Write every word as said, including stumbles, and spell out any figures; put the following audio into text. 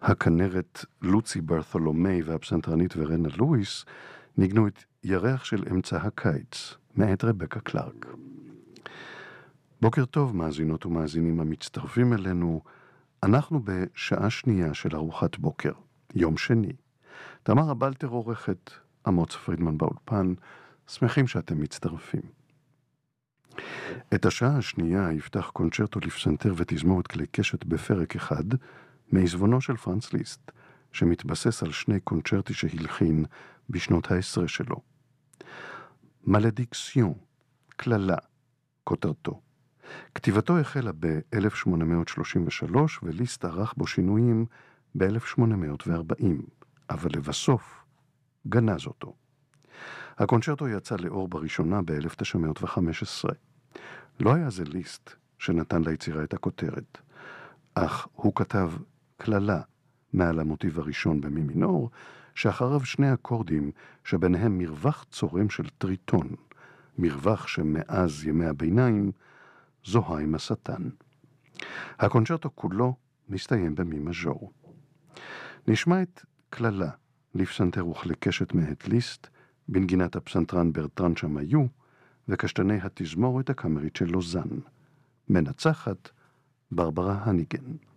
הכנרת לוצי ברתולומי והפסנתרנית ורנה לואיס ניגנו את ירח של אמצע הקיץ, מאת רבקה קלארק. בוקר טוב מאזינות ומאזינים המצטרפים אלינו, אנחנו בשעה שנייה של ארוחת בוקר, יום שני. תמר הבלטר עורכת, אמוץ פרידמן באולפן, שמחים שאתם מצטרפים. את השעה השנייה יפתח קונצ'רטו לפסנתר ותזמורת כלי קשת בפרק אחד, מעזבונו של פרנץ ליסט, שמתבסס על שני קונצ'רטי שהלחין בשנות העשרה שלו. מלדיקסיון, כללה, כותרתו. כתיבתו החלה ב-אלף שמונה מאות שלושים ושלוש וליסט ערך בו שינויים ב-אלף שמונה מאות וארבעים, אבל לבסוף גנז אותו. הקונצ'רטו יצא לאור בראשונה ב-אלף תשע מאות וחמש עשרה. לא היה זה ליסט שנתן ליצירה את הכותרת, אך הוא כתב כללה מעל המוטיב הראשון במי מינור, שאחריו שני אקורדים שביניהם מרווח צורם של טריטון, מרווח שמאז ימי הביניים זוהה עם השטן. הקונצ'רטו כולו מסתיים במי מז'ור. נשמע את כללה לפסנתר וכלי קשת מאת ליסט, בנגינת הפסנתרן ברטרן שמיו וקשתני התזמורת הקאמרית של לוזאן. מנצחת ברברה הניגן.